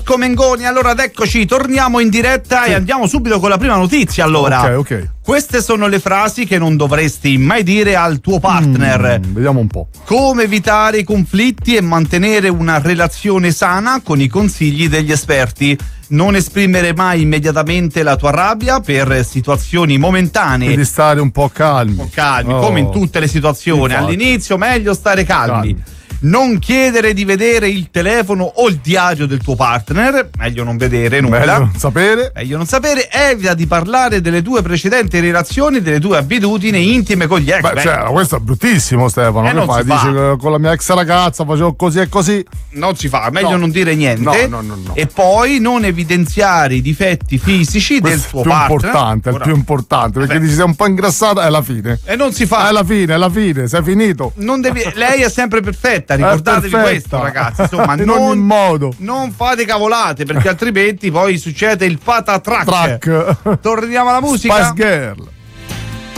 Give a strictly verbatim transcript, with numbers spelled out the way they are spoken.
Marco Mengoni. Allora, ed eccoci, torniamo in diretta sì. e andiamo subito con la prima notizia. Allora, ok, ok. Queste sono le frasi che non dovresti mai dire al tuo partner. Mm, vediamo un po'. Come evitare i conflitti e mantenere una relazione sana con i consigli degli esperti. Non esprimere mai immediatamente la tua rabbia per situazioni momentanee. Devi stare un po' calmi. Un po' calmi, oh. come in tutte le situazioni. Infatti. All'inizio meglio stare calmi. calmi. Non chiedere di vedere il telefono o il diario del tuo partner, meglio non vedere nulla. Meglio non sapere. Meglio non sapere. Evita di parlare delle tue precedenti relazioni, delle tue abitudini intime con gli ex. Beh, cioè, questo è bruttissimo, Stefano. Eh, che non fai? si Dici fa. che con la mia ex ragazza facevo così e così. Non si fa, meglio no. non dire niente. No, no, no, no. E poi non evidenziare i difetti fisici questo del tuo è il più partner. importante, è il Ora, più importante, perché beh. dici sei un po' ingrassata è la fine. E non si fa. È la fine, è la fine, sei finito. Non devi, lei è sempre perfetta, ricordatevi perfetta. questo, ragazzi. Insomma, in non, ogni modo. non fate cavolate, perché altrimenti poi succede il patatrack. Track. Torniamo alla musica. Spice Girl.